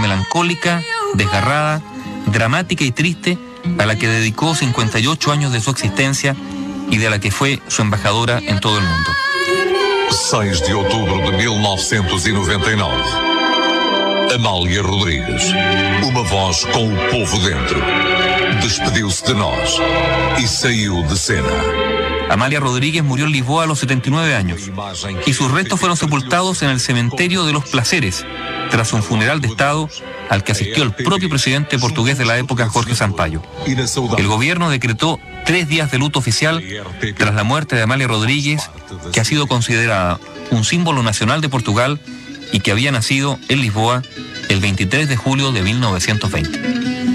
melancólica, desgarrada, dramática y triste, a la que dedicó 58 años de su existencia y de la que fue su embajadora en todo el mundo. 6 de outubro de 1999. Amália Rodrigues, uma voz com o povo dentro, despediu-se de nós e saiu de cena. Amalia Rodríguez murió en Lisboa a los 79 años y sus restos fueron sepultados en el cementerio de Los Placeres, tras un funeral de Estado al que asistió el propio presidente portugués de la época, Jorge Sampaio. El gobierno decretó 3 días de luto oficial tras la muerte de Amalia Rodríguez, que ha sido considerada un símbolo nacional de Portugal y que había nacido en Lisboa el 23 de julio de 1920.